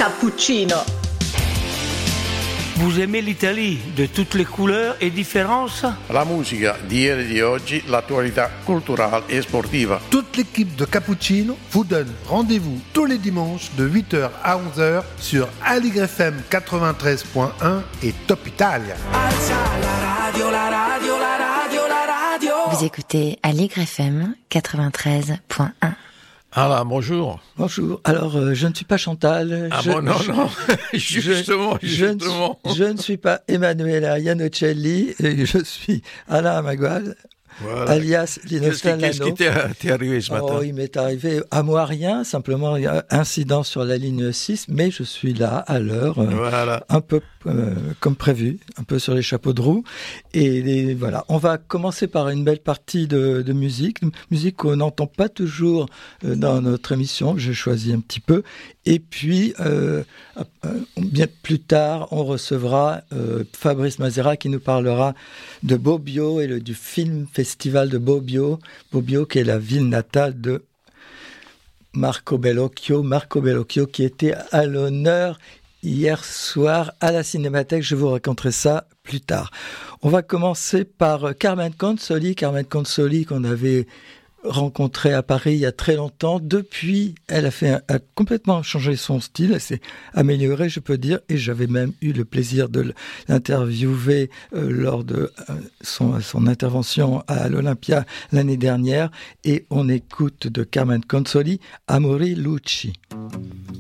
cappuccino. Vous aimez l'Italie de toutes les couleurs et différences? La musica di ieri e di oggi, l'attualità culturale e sportiva. Toute l'équipe de Cappuccino vous donne rendez-vous tous les dimanches de 8h à 11h sur Aligre FM 93.1 et Top Italia. Vous écoutez Aligre FM 93.1. Alors, bonjour. Bonjour. Alors, je ne suis pas Chantal. Non. Justement. Je ne suis pas Emanuela Iannocelli. Je suis Alain Magual. Voilà. Alias Lino Stellano. Qu'est-ce qui t'est arrivé ce matin? Il m'est arrivé à moi rien, simplement il y a incident sur la ligne 6, mais je suis là à l'heure, voilà. Un peu comme prévu, un peu sur les chapeaux de roue. Et voilà, on va commencer par une belle partie de musique qu'on n'entend pas toujours dans notre émission, j'ai choisi un petit peu. Et puis, bien plus tard, on recevra Fabrice Mazera qui nous parlera de Bobbio et du film festival de Bobbio. Bobbio qui est la ville natale de Marco Bellocchio. Marco Bellocchio qui était à l'honneur hier soir à la Cinémathèque. Je vous raconterai ça plus tard. On va commencer par Carmen Consoli. Carmen Consoli qu'on avait rencontrée à Paris il y a très longtemps. Depuis, elle a complètement changé son style, elle s'est améliorée, je peux dire, et j'avais même eu le plaisir de l'interviewer lors de son intervention à l'Olympia l'année dernière. Et on écoute de Carmen Consoli, Amori Lucci.